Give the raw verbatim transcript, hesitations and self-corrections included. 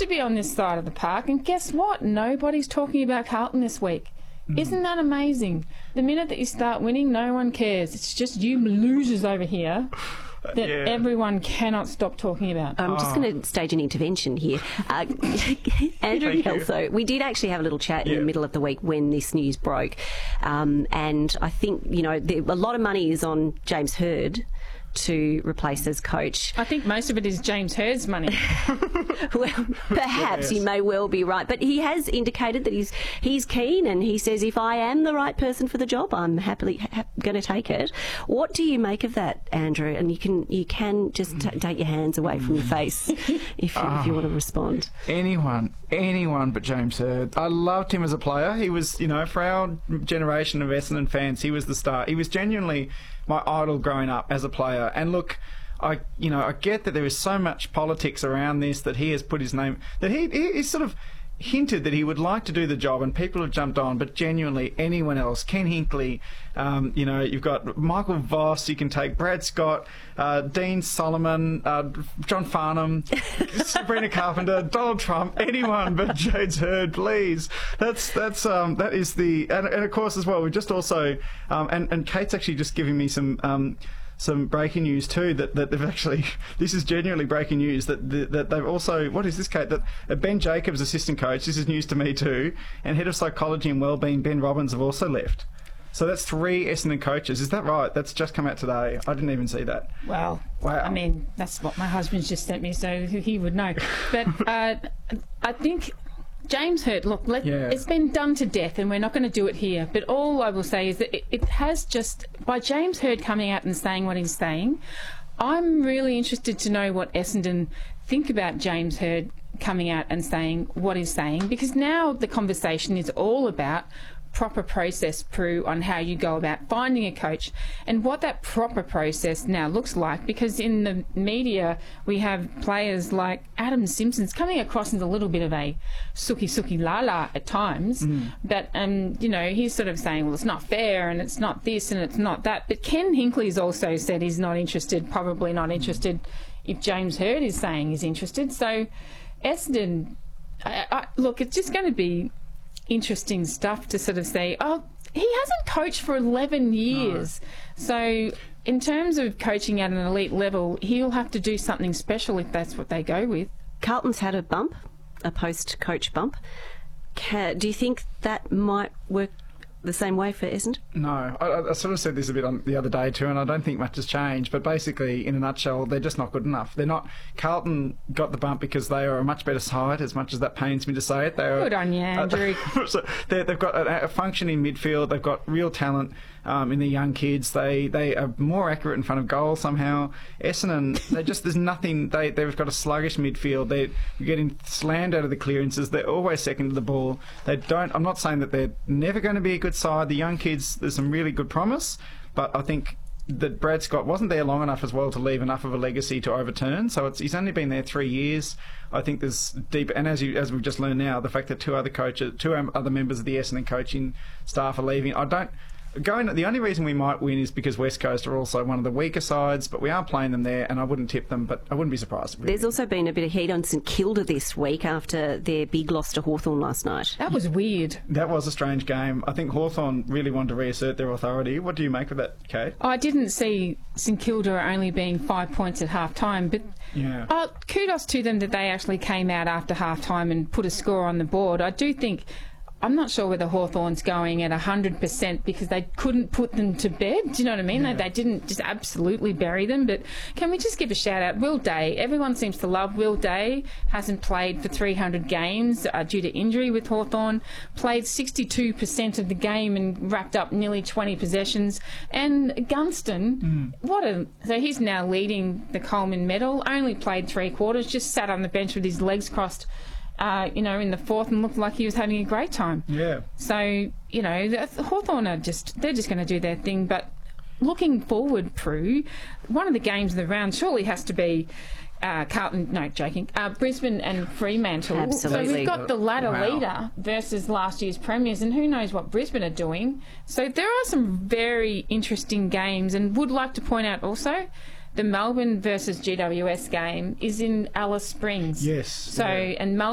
to be on this side of the park, and guess what? Nobody's talking about Carlton this week. Mm. Isn't that amazing? The minute that you start winning, no one cares. It's just you losers over here that yeah. everyone cannot stop talking about. I'm just oh. going to stage an intervention here. Uh, Andrew Kelso, we did actually have a little chat yeah. in the middle of the week when this news broke. Um, and I think, you know, there, a lot of money is on James Hird to replace as coach. I think most of it is James Hird's money. Well, perhaps yes. you may well be right, but he has indicated that he's he's keen, and he says, if I am the right person for the job, I'm happily ha going to take it. What do you make of that, Andrew? And you can you can just t take your hands away from your face if, oh, if you want to respond. Anyone, anyone but James Hird. I loved him as a player. He was, you know, for our generation of Essendon fans, he was the star. He was genuinely my idol growing up as a player. And look, I you know I get that there is so much politics around this, that he has put his name, that he he, he sort of hinted that he would like to do the job, and people have jumped on. But genuinely, anyone else, Ken Hinkley, um, you know, you've got Michael Voss, you can take Brad Scott, uh, Dean Solomon, uh, John Farnham, Sabrina Carpenter, Donald Trump, anyone but James Hird, please. That's that's um, that is the and, and of course as well. We just also um, and and Kate's actually just giving me some. Um, Some breaking news too, that, that they've actually, this is genuinely breaking news, that that they've also, what is this, Kate? That uh, Ben Jacobs, assistant coach, this is news to me too, and head of psychology and wellbeing, Ben Robbins, have also left. So that's three Essendon coaches. Is that right? That's just come out today. I didn't even see that. Well, wow. I mean, that's what my husband's just sent me, so he would know. But uh, I think James Hird, look, let, yeah. it's been done to death, and we're not going to do it here. But all I will say is that it, it has just, by James Hird coming out and saying what he's saying, I'm really interested to know what Essendon think about James Hird coming out and saying what he's saying, because now the conversation is all about proper process, Prue, on how you go about finding a coach and what that proper process now looks like. Because in the media we have players like Adam Simpson's coming across as a little bit of a suki suki la la at times, mm. but um you know, he's sort of saying, well, it's not fair and it's not this and it's not that. But Ken Hinkley's also said he's not interested, probably not interested if James Hird is saying he's interested. So Essendon, I, I, look, it's just going to be interesting stuff to sort of say, oh, he hasn't coached for eleven years. No. So in terms of coaching at an elite level, he'll have to do something special if that's what they go with. Carlton's had a bump, a post-coach bump. Can, do you think that might work the same way for Essendon? No, I, I sort of said this a bit on the other day too, and I don't think much has changed. But basically, in a nutshell, they're just not good enough. They're not. Carlton got the bump because they are a much better side. As much as that pains me to say it, they are. Good on you, Andrew. Uh, so they've got a, a functioning midfield. They've got real talent um, in the young kids. They they are more accurate in front of goal somehow. Essendon, they just there's nothing. They they've got a sluggish midfield. They're getting slammed out of the clearances. They're always second to the ball. They don't. I'm not saying that they're never going to be a good side. The young kids, there's some really good promise, but I think that Brad Scott wasn't there long enough as well to leave enough of a legacy to overturn. So it's, he's only been there three years. I think there's deep, and as you as we've just learned now, the fact that two other coaches, two other members of the Essendon coaching staff are leaving. I don't. Going, the only reason we might win is because West Coast are also one of the weaker sides, but we are playing them there, and I wouldn't tip them, but I wouldn't be surprised. Really. There's also been a bit of heat on St Kilda this week after their big loss to Hawthorn last night. That was weird. That was a strange game. I think Hawthorn really wanted to reassert their authority. What do you make of that, Kate? I didn't see St Kilda only being five points at half-time, but yeah. uh, kudos to them that they actually came out after half-time and put a score on the board. I do think... I'm not sure whether Hawthorn's going at one hundred percent because they couldn't put them to bed. Do you know what I mean? Yeah. They, they didn't just absolutely bury them. But can we just give a shout out? Will Day. Everyone seems to love Will Day. Hasn't played for three hundred games uh, due to injury with Hawthorn. Played sixty-two percent of the game and wrapped up nearly twenty possessions. And Gunston, mm. what a... So he's now leading the Coleman medal. Only played three quarters. Just sat on the bench with his legs crossed. Uh, you know, in the fourth, and looked like he was having a great time. Yeah. So, you know, Hawthorn are just, they're just going to do their thing. But looking forward, Prue, one of the games of the round surely has to be uh, Carlton, no, joking, uh, Brisbane and Fremantle. Absolutely. So we've got the ladder wow. leader versus last year's premiers, and who knows what Brisbane are doing. So there are some very interesting games, and would like to point out also, the Melbourne versus G W S game is in Alice Springs. Yes. So, yeah. and Melbourne